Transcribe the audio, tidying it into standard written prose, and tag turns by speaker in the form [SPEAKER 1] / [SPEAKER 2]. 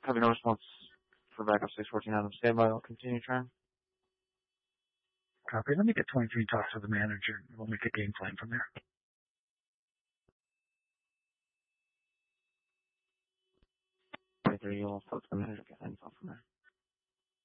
[SPEAKER 1] Having no response for backup 614 Adam. Standby. I'll continue trying.
[SPEAKER 2] Copy. Let me get 23 talks to the manager. We'll make a game plan from there.
[SPEAKER 1] You'll talk to the manager. Get info from there.